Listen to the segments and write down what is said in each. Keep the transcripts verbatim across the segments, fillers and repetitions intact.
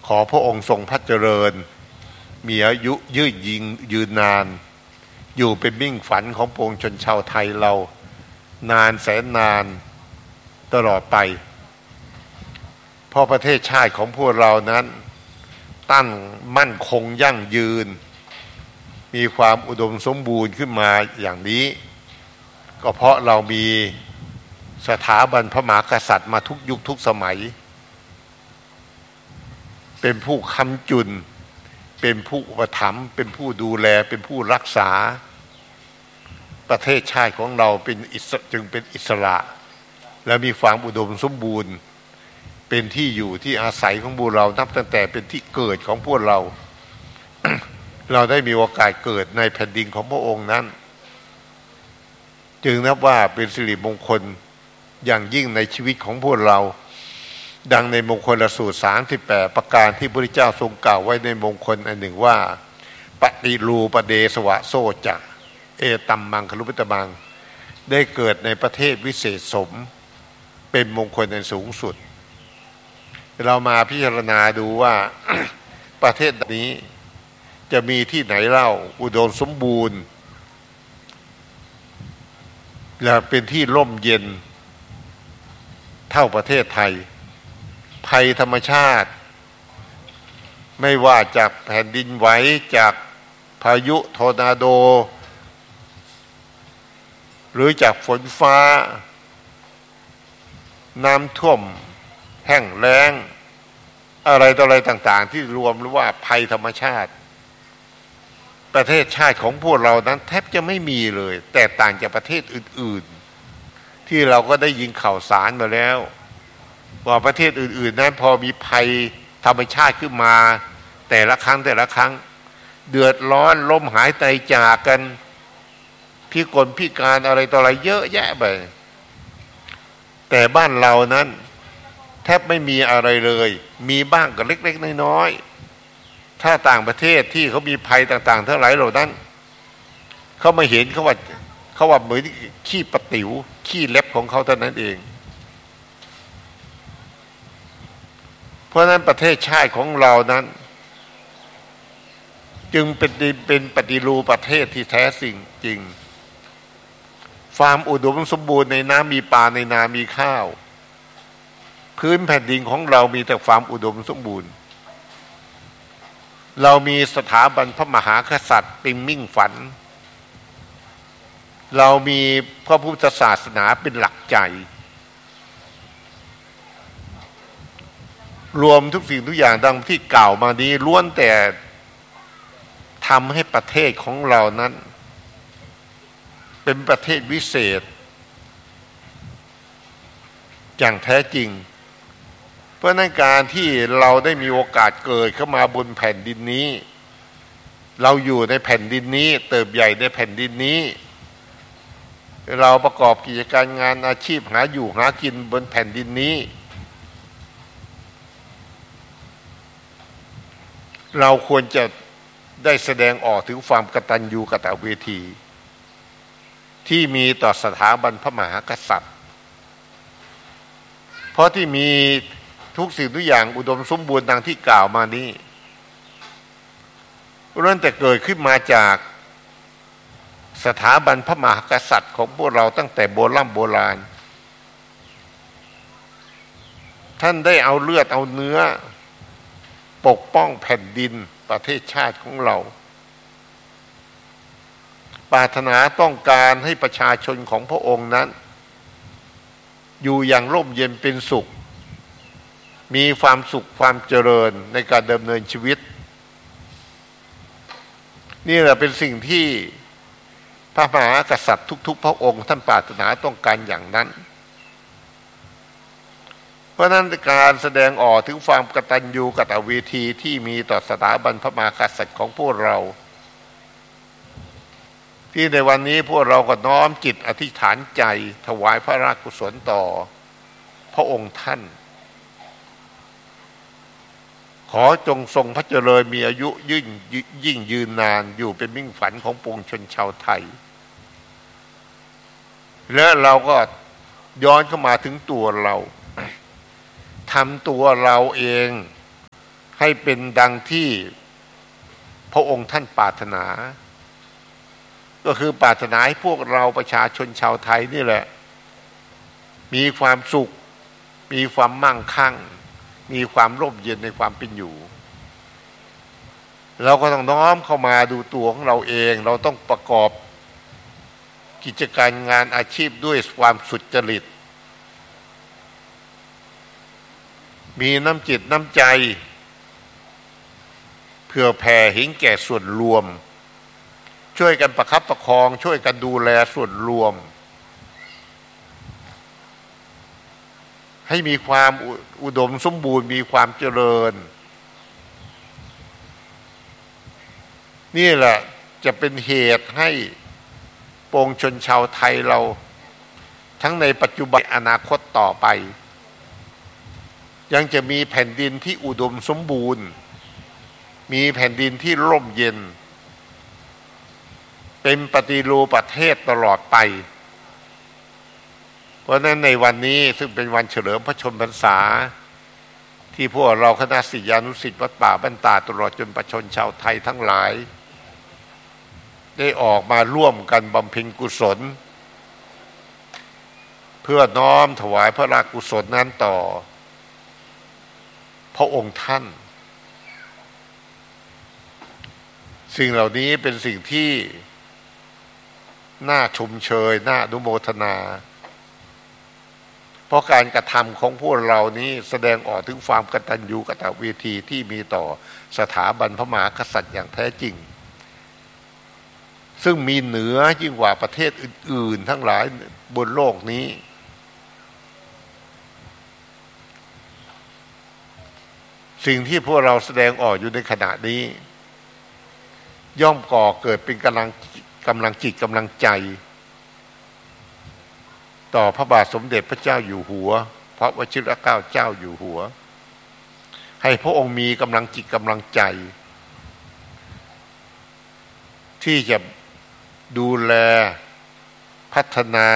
ขอพระองค์ทรงพระเจริญมีอายุยืดยิงยืนนานอยู่เป็นมิ่งฝันของปวงชนชาวไทยเรานานแสนนานตลอดไปเพราะประเทศชาติของพวกเรานั้นตั้งมั่นคงยั่งยืนมีความอุดมสมบูรณ์ขึ้นมาอย่างนี้ก็เพราะเรามีสถาบันพระมหากษัตริย์มาทุกยุคทุกสมัยเป็นผู้ค้ำจุนเป็นผู้อุปถัมภ์เป็นผู้ดูแลเป็นผู้รักษาประเทศชาติของเราเป็นอิสระจึงเป็นอิสระและมีความอุดมสมบูรณ์เป็นที่อยู่ที่อาศัยของพวกเรานับตั้งแต่เป็นที่เกิดของพวกเรา เราได้มีโอกาสเกิดในแผ่นดินของพระองค์นั้นจึงนับว่าเป็นสิริมงคลอย่างยิ่งในชีวิตของพวกเราดังในมงคลสูตรสามสิบแปดประการที่พระพุทธเจ้าทรงกล่าวไว้ในมงคลอันหนึ่งว่าปฏิรูปเดสวะโซจะเอตัมมังคลุปตมังได้เกิดในประเทศวิเศษสมเป็นมงคลอันสูงสุดเรามาพิจารณาดูว่า ประเทศนี้จะมีที่ไหนเล่าอุดมสมบูรณ์และเป็นที่ร่มเย็นเท่าประเทศไทยภัยธรรมชาติไม่ว่าจากแผ่นดินไหวจากพายุทอร์นาโดหรือจากฝนฟ้าน้ำท่วมแห้งแล้งอะไรต่ออะไรต่างๆที่รวมหรือว่าภัยธรรมชาติประเทศชาติของพวกเรานั้นแทบจะไม่มีเลยแตกต่างจากประเทศอื่นๆที่เราก็ได้ยินข่าวสารมาแล้วว่าประเทศอื่นๆนั้นพอมีภัยธรรมชาติขึ้นมาแต่ละครั้งแต่ละครั้งเดือดร้อนล้มหายตายจากกันพิกลพิการอะไรต่ออะไรเยอะแยะไปแต่บ้านเรานั้นแทบไม่มีอะไรเลยมีบ้างก็เล็กๆน้อยๆถ้าต่างประเทศที่เขามีภัยต่างๆเท่าไหร่เหล่านั้นเขามาเห็นเขาว่าเขาว่าเหมือนขี้ปะติ๋วขี้เล็บของเขาเท่านั้นเองเพราะนั้นประเทศชาติของเรานั้นจึงเป็นเป็นปฏิรูปประเทศที่แท้จริงจริงความอุดมสมบูรณ์ในน้ำมีปลาในนามีข้าวพื้นแผ่นดินของเรามีแต่ความอุดมสมบูรณ์เรามีสถาบันพระมหากษัตริย์เป็นมิ่งฝันเรามีพระพุทธศาสนาเป็นหลักใจรวมทุกสิ่งทุกอย่างดังที่กล่าวมานี้ล้วนแต่ทำให้ประเทศของเรานั้นเป็นประเทศวิเศษอย่างแท้จริงเพราะนั้นการที่เราได้มีโอกาสเกิดเข้ามาบนแผ่นดินนี้เราอยู่ในแผ่นดินนี้เติบใหญ่ในแผ่นดินนี้เราประกอบกิจการงานอาชีพหาอยู่หากินบนแผ่นดินนี้เราควรจะได้แสดงออกถึงความกตัญญูกตเวทีที่มีต่อสถาบันพระมหากษัตริย์เพราะที่มีทุกสิ่งทุกอย่างอุดมสมบูรณ์ดังที่กล่าวมานี้เริ่มแต่เกิดขึ้นมาจากสถาบันพระมหากษัตริย์ของพวกเราตั้งแต่โบราณโบราณท่านได้เอาเลือดเอาเนื้อปกป้องแผ่นดินประเทศชาติของเราปรารถนาต้องการให้ประชาชนของพระองค์นั้นอยู่อย่างร่มเย็นเป็นสุขมีความสุขความเจริญในการดำเนินชีวิตนี่แหละเป็นสิ่งที่พระมหากษัตริย์ทุกๆพระองค์ท่านปรารถนาต้องการอย่างนั้นเพราะนั้นการแสดงออกถึงความกตัญญูกตเวทีที่มีต่อสถาบันพระมหากษัตริย์ของพวกเราที่ในวันนี้พวกเราก็น้อมจิตอธิษฐานใจถวายพระราชกุศลต่อพระองค์ท่านขอจงทรงพระเจริญมีอายุยิ่งยิ่งยืนนานอยู่เป็นมิ่งฝันของปวงชนชาวไทยและเราก็ย้อนเข้ามาถึงตัวเราทำตัวเราเองให้เป็นดังที่พระองค์ท่านปรารถนาก็คือปรารถนาให้พวกเราประชาชนชาวไทยนี่แหละมีความสุขมีความมั่งคั่งมีความร่มเย็นในความเป็นอยู่เราก็ต้องน้อมเข้ามาดูตัวของเราเองเราต้องประกอบกิจการงานอาชีพด้วยความสุจริตมีน้ำจิตน้ำใจเพื่อแผ่เห็นแก่ส่วนรวมช่วยกันประคับประคองช่วยกันดูแลส่วนรวมให้มีความอุดมสมบูรณ์มีความเจริญนี่แหละจะเป็นเหตุให้ปวงชนชาวไทยเราทั้งในปัจจุบันอนาคตต่อไปยังจะมีแผ่นดินที่อุดมสมบูรณ์มีแผ่นดินที่ร่มเย็นเป็นปฏิรูปประเทศตลอดไปเพราะนั้นในวันนี้ซึ่งเป็นวันเฉลิมพระชนมพรรษาที่พวกเราคณะศิษยานุศิษย์วัดป่าบ้านตาตลอดจนประชาชนชาวไทยทั้งหลายได้ออกมาร่วมกันบำเพ็ญกุศลเพื่อน้อมถวายพระราชกุศลนั้นต่อพระองค์ท่านสิ่งเหล่านี้เป็นสิ่งที่น่าชมเชยน่าอนุโมทนาเพราะการกระทำของพวกเรานี้แสดงออกถึงความกตัญญูกตเวทีที่มีต่อสถาบันพระมหากษัตริย์อย่างแท้จริงซึ่งมีเหนือยิ่งกว่าประเทศอื่นๆทั้งหลายบนโลกนี้สิ่งที่พวกเราแสดงออกอยู่ในขณะนี้ย่อมก่อเกิดเป็นกำลังกำลังจิตกำลังใจต่อพระบาทสมเด็จพระเจ้าอยู่หัวพระวชิรเกล้าเจ้าอยู่หัวให้พระองค์มีกำลังจิตกำลังใจที่จะดูแลพัฒนา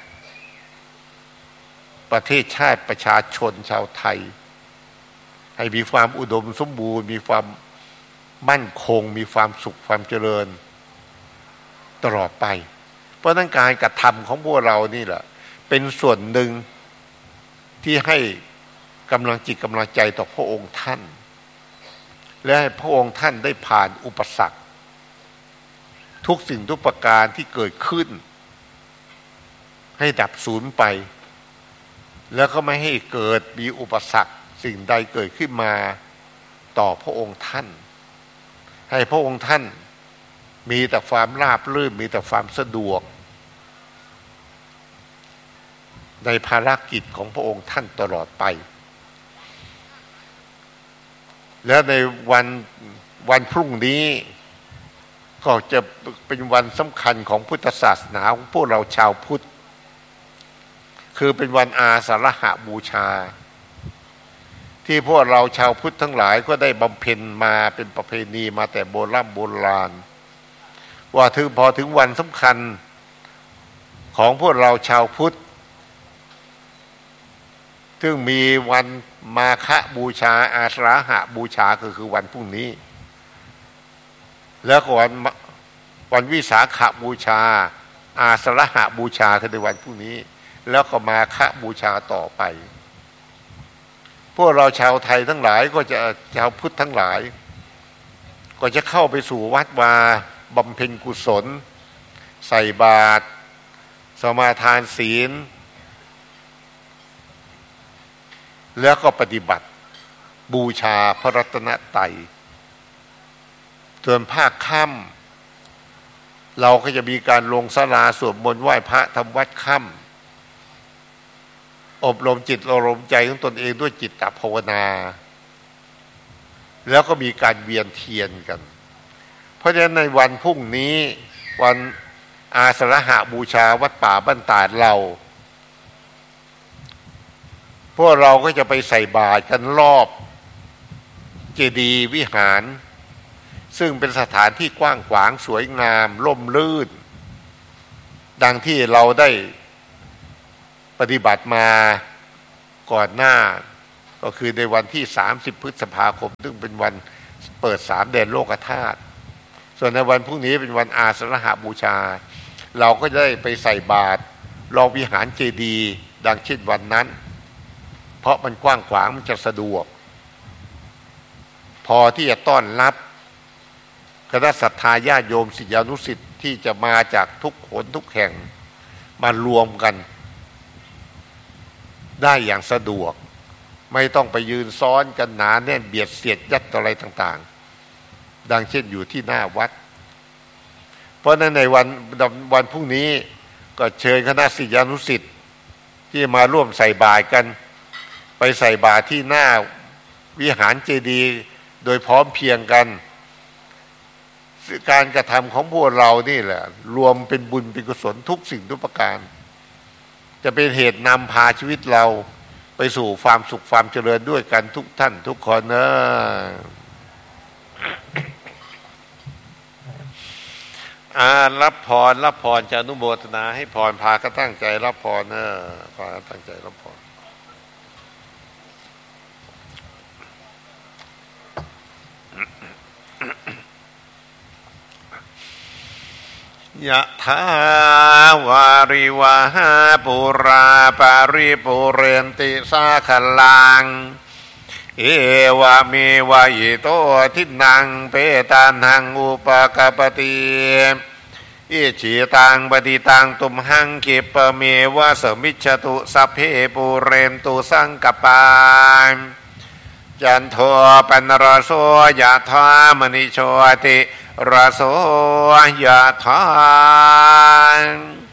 ประเทศชาติประชาชนชาวไทยให้มีความอุดมสมบูรณ์มีความมั่นคงมีความสุขความเจริญตลอดไปเพราะนั้นการกระทำของพวกเรานี่แหละเป็นส่วนหนึ่งที่ให้กำลังจิตกำลังใจต่อพระองค์ท่านและให้พระองค์ท่านได้ผ่านอุปสรรคทุกสิ่งทุกประการที่เกิดขึ้นให้ดับสูญไปแล้วก็ไม่ให้เกิดมีอุปสรรคสิ่งใดเกิดขึ้นมาต่อพระองค์ท่านให้พระองค์ท่านมีแต่ความราบรื่นมีแต่ความสะดวกในภารกิจของพระองค์ท่านตลอดไปและในวันวันพรุ่งนี้ก็จะเป็นวันสำคัญของพุทธศาสนาของพวกเราชาวพุทธคือเป็นวันอาสาฬหบูชาที่พวกเราชาวพุทธทั้งหลายก็ได้บำเพ็ญมาเป็นประเพณีมาแต่โบราณโบราณว่าถึงพอถึงวันสำคัญของพวกเราชาวพุทธซึ่งมีวันมาฆบูชาอาสาฬหบูชาก็คือวันพรุ่งนี้แล้วก็วันวันวิสาขบูชาอาสาฬหบูชาคือในวันพรุ่งนี้แล้วก็มาฆบูชาต่อไปพวกเราชาวไทยทั้งหลายก็จะชาวพุทธทั้งหลายก็จะเข้าไปสู่วัดวาบำเพ็ญกุศลใส่บาตรสมาทานศีลแล้วก็ปฏิบัติบูชาพระรัตนตรัยส่วนภาคค่ำเราก็จะมีการลงศาลาสวดมนต์ไหว้พระทำวัดค่ำอบรมจิตอบรมใจของตนเองด้วยจิตตภาวนาแล้วก็มีการเวียนเทียนกันเพราะฉะนั้นในวันพรุ่งนี้วันอาสาฬหบูชาวัดป่าบ้านตาดเราพวกเราก็จะไปใส่บาตรกันรอบเจดีย์วิหารซึ่งเป็นสถานที่กว้างขวางสวยงามร่มรื่นดังที่เราได้ปฏิบัติมาก่อนหน้าก็คือในวันที่สามสิบพฤษภาคมซึ่งเป็นวันเปิดสามแดนโลกธาตุส่วนในวันพรุ่งนี้เป็นวันอาสาฬหบูชาเราก็จะได้ไปใส่บาตรรอบวิหารเจดีย์ดังเช่นวันนั้นเพราะมันกว้างขวางมันจะสะดวกพอที่จะต้อนรับคณะศรัทธาญาติโยมศิษยานุศิษย์ที่จะมาจากทุกหนทุกแห่งมารวมกันได้อย่างสะดวกไม่ต้องไปยืนซ้อนกันหนาแน่นเบียดเสียดยัดอะไรต่างๆดังเช่นอยู่ที่หน้าวัดเพราะนั้นในวันวันพรุ่งนี้ก็เชิญคณะศิษยานุศิษย์ที่มาร่วมใส่บาตรกันไปใส่บาตรที่หน้าวิหารเจดีย์โดยพร้อมเพรียงกันการกระทำของพวกเรานี่แหละรวมเป็นบุญเป็นกุศลทุกสิ่งทุกประการจะเป็นเหตุนำพาชีวิตเราไปสู่ความสุขความเจริญด้วยกันทุกท่านทุกคนนะอ่ารับพรรับพรจะอนุโมทนาให้พรพาก็ตั้งใจรับพรนะพาตั้งใจรับพรยะถาวาริวหาปุราปาริปุเรนติสาคลังเอวะเมวะอิโตทินังเปตานังอุปกปติอิจิตังปฏิตังตุมหังคิปะเมวะสมิจฉตุสัพเพปุเรนตุสังกปาจันโทปนรโสยะถามณิโชติรโสยะถา